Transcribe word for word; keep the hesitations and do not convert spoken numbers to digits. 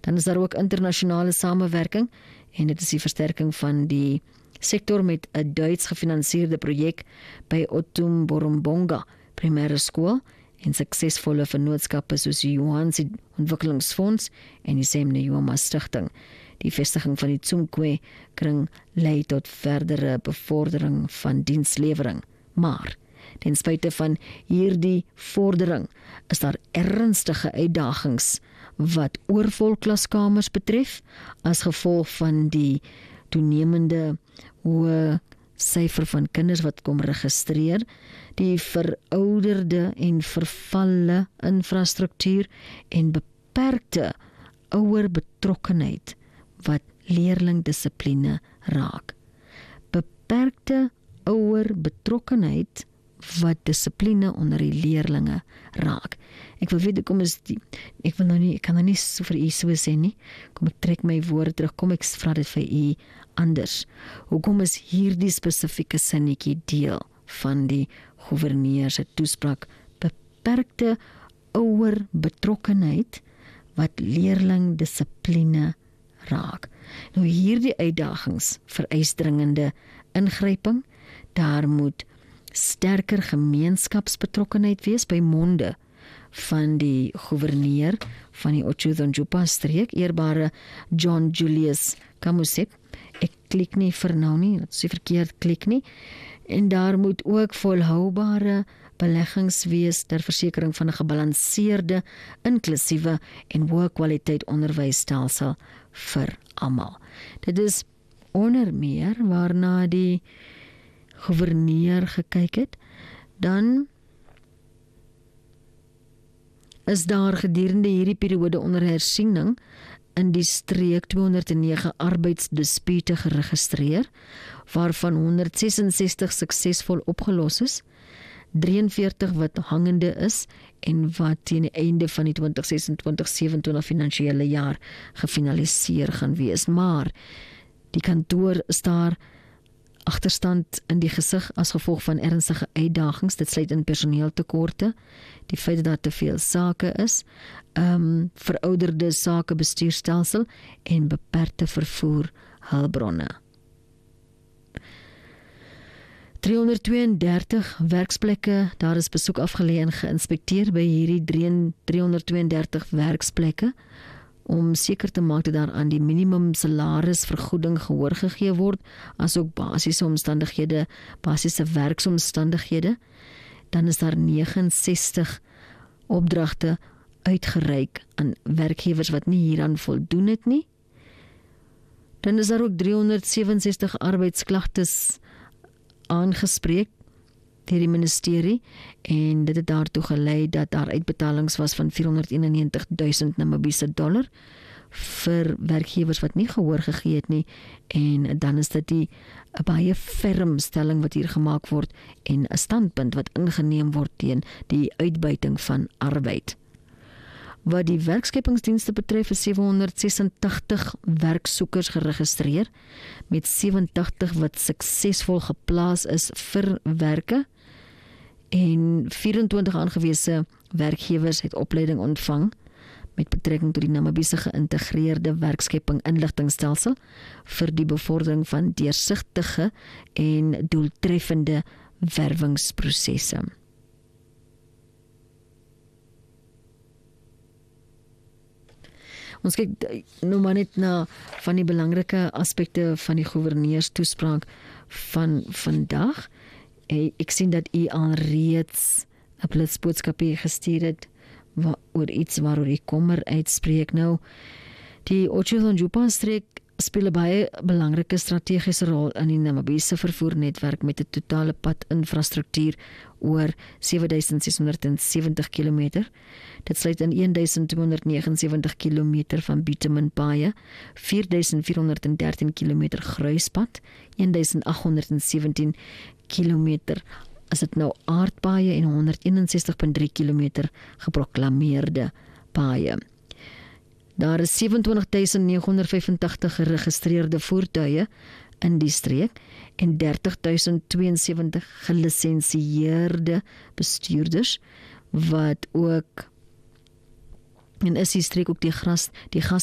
Dan is daar ook internasionale samewerking en dit is die versterking van die sektor met 'n Duits gefinansierde projek by Otumborombonga primêre skool en suksesvolle vennootskappe soos die Johansi Ontwikkelingsfonds en die Semne Joma Stichting. Die vestiging van die Tsumkwe kring lei tot verdere bevordering van dienslewering. Maar ten spyte van hierdie vordering is daar ernstige uitdagings wat oorvol klaskamers betref as gevolg van die toenemende hoë syfer van kinders wat kom registreer, die verouderde en vervalle infrastruktuur en beperkte ouer betrokkenheid wat leerlingdissipline raak. Beperkte ouer betrokkenheid wat dissipline onder die leerlinge raak. Ek wil weet, kom is die, ek wil nou nie, ek kan nou nie so vir u so sê nie, kom ek trek my woorde terug, kom ek vra dit vir u anders. Hoekom is hierdie spesifieke sinnetjie deel van die gouverneur se toespraak? Beperkte ouer betrokkenheid wat leerlingdissipline raak. Nou hierdie uitdagings vereis dringende ingryping. Daar moet sterker gemeenskapsbetrokkenheid wees by monde van die gouverneur van die Otjiwarongo streek, eerbare John Julius Kamusep. Ek klik nie vir nou nie, dat is nie verkeerd klik nie. En daar moet ook volhoubare beleggings wees ter versekering van 'n gebalanseerde, inklusiewe en hoë kwaliteit onderwysstelsel vir almal. Dit is onder meer waarna die gouverneur gekyk het. Dan is daar gedurende hierdie periode onder hersiening in die streek tweehonderd nege arbeidsdispute geregistreer, waarvan honderdses-en-sestig suksesvol opgelos is, drie en veertig wat hangende is en wat teen die einde van die twintig sesentwintig sewenentwintig finansiële jaar gefinaliseer gaan wees. Maar die kantoor is daar agterstand in die gesig as gevolg van ernstige uitdagings. Dit sluit in personeeltekorte, die feit dat daar te veel sake is, um, verouderde sakebestuurstelsel en beperkte vervoer hulpbronne. driehonderdtweeëndertig werksplekke, daar is besoek afgelê en geïnspekteer by hierdie driehonderdtweeëndertig werksplekke om seker te maak dat daar aan die minimum salarisvergoeding gehoor gegee word, asook basiese omstandighede, basiese werksomstandighede. Dan is daar negentig en ses opdragte uitgereik aan werkgewers wat nie hieraan voldoen het nie. Dan is daar ook driehonderdsewe-en-sestig arbeidsklagtes aangespreek deur die ministerie en dit het daartoe gelei dat daar uitbetalings was van vierhonderdeenennegentigduisend Namibiese dollar vir werkgewers wat nie gehoor gegee het nie, en dan is dit die 'n baie ferm stelling wat hier gemaak word en 'n standpunt wat ingeneem word teen die uitbuiting van arbeid. Wat die werkskepingsdienste betref is sewehonderdses-en-tagtig werksoekers geregistreer, met sewentig wat suksesvol geplaas is vir werke, en vyf-en-twintig aangewese werkgewers het opleiding ontvang met betrekking tot die Namibiese geïntegreerde werkskeping inligtingstelsel vir die bevordering van deursigtige en doeltreffende werwingsprosesse. Ons kyk nou maar net na van die belangrike aspekte van die gouverneurstoespraak van vandag. Ek sien dat u alreeds 'n blitsboodskapie gestuur het oor iets waaroor u kommer uitspreek. Nou, die Otjiwarongo streek speel 'n baie belangrike strategiese rol in die Namibiese vervoernetwerk met 'n totale padinfrastruktuur oor sewe duisend ses honderd sewentig kilometer. Dit sluit in een duisend tweehonderd negenensewentig kilometer van bitumenpaaie, vier duisend vierhonderd dertien kilometer gruispad, een duisend agt honderd sewentien kilometer as dit nou aardpaaie en honderdeenensestig komma drie kilometer geproklameerde paaie. Daar is sewenentwintig duisend negenhonderd vyfentagtig geregistreerde voertuie in die streek en dertig duisend tweeënsewentig gelisensieerde bestuurders wat ook en is die streek ook die gas die gas